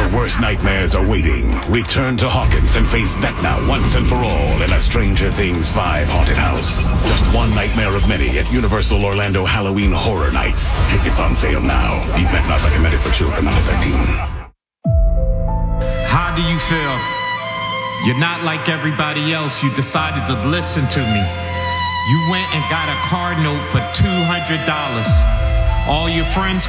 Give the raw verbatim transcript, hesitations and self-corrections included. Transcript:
Your worst nightmares are waiting. Return to Hawkins and face Vecna once and for all in a Stranger Things five haunted house. Just one nightmare of many at Universal Orlando Halloween Horror Nights. Tickets on sale now. Event not recommended for children under thirteen. How do you feel? You're not like everybody else. You decided to listen to me. You went and got a car note for two hundred dollars. All your friends